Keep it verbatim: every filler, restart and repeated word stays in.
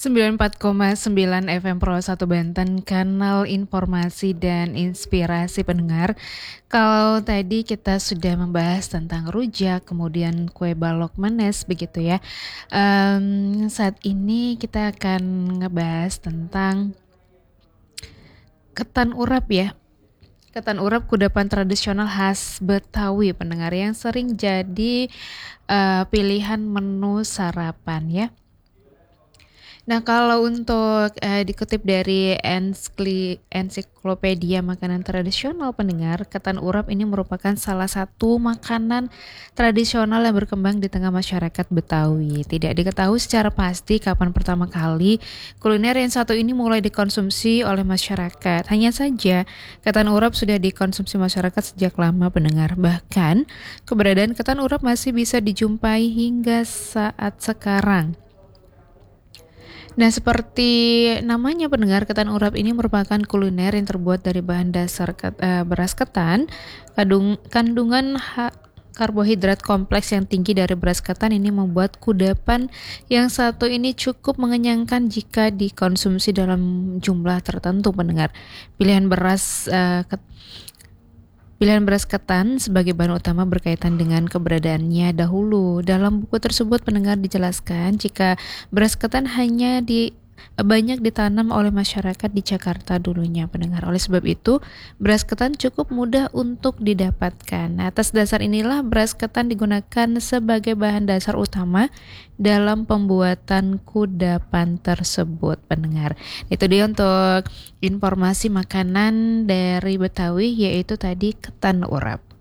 sembilan puluh empat koma sembilan F M Pro satu Banten, kanal informasi dan inspirasi pendengar. Kalau tadi kita sudah membahas tentang rujak, kemudian kue balok manis begitu ya. Em, saat ini kita akan ngebahas tentang ketan urap ya. Ketan urap kudapan tradisional khas Betawi pendengar yang sering jadi eh, pilihan menu sarapan ya. Nah, kalau untuk eh, dikutip dari Enskli- ensiklopedia makanan tradisional pendengar, ketan urap ini merupakan salah satu makanan tradisional yang berkembang di tengah masyarakat Betawi. Tidak diketahui secara pasti kapan pertama kali kuliner yang satu ini mulai dikonsumsi oleh masyarakat. Hanya saja, ketan urap sudah dikonsumsi masyarakat sejak lama pendengar. Bahkan, keberadaan ketan urap masih bisa dijumpai hingga saat sekarang. Nah, seperti namanya pendengar, ketan urap ini merupakan kuliner yang terbuat dari bahan dasar ket- eh, beras ketan. Kandung, kandungan ha- karbohidrat kompleks yang tinggi dari beras ketan ini membuat kudapan yang satu ini cukup mengenyangkan jika dikonsumsi dalam jumlah tertentu pendengar. Pilihan beras eh, ket- Pilihan beras ketan sebagai bahan utama berkaitan dengan keberadaannya dahulu. Dalam buku tersebut pendengar dijelaskan jika beras ketan hanya di banyak ditanam oleh masyarakat di Jakarta dulunya pendengar. Oleh sebab itu, beras ketan cukup mudah untuk didapatkan. Nah, atas dasar inilah beras ketan digunakan sebagai bahan dasar utama dalam pembuatan kudapan tersebut pendengar. Itu dia untuk informasi makanan dari Betawi, yaitu tadi ketan urap.